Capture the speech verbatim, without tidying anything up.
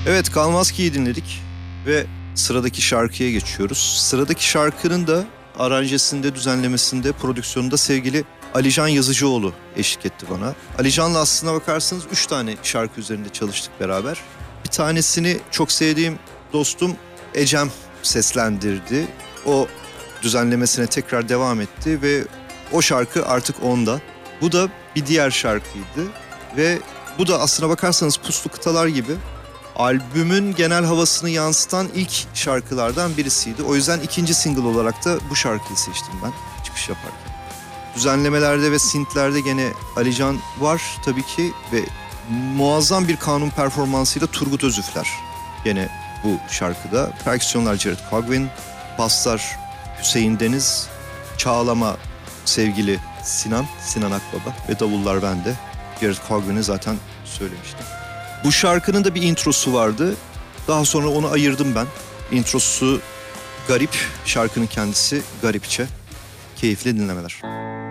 Evet, Kalmaz Ki'yi dinledik ve sıradaki şarkıya geçiyoruz. Sıradaki şarkının da aranjesinde, düzenlemesinde, prodüksiyonunda sevgili Alican Yazıcıoğlu eşlik etti bana. Alican'la aslına bakarsanız üç tane şarkı üzerinde çalıştık beraber. Bir tanesini çok sevdiğim dostum Ecem seslendirdi. O düzenlemesine tekrar devam etti ve o şarkı artık onda. Bu da bir diğer şarkıydı ve bu da aslına bakarsanız Puslu Kıtalar gibi albümün genel havasını yansıtan ilk şarkılardan birisiydi. O yüzden ikinci single olarak da bu şarkıyı seçtim ben çıkış yaparken. Düzenlemelerde ve synth'lerde gene Alican var tabii ki ve muazzam bir kanun performansıyla Turgut Özüfler gene bu şarkıda. Perküsyonlar Jared Cogwin, baslar Hüseyin Deniz, çağlama sevgili Sinan, Sinan Akbaba ve davullar bende. Jared Cogwin'i zaten söylemiştim. Bu şarkının da bir introsu vardı. Daha sonra onu ayırdım ben. Introsu garip, şarkının kendisi garipçe. Keyifli dinlemeler.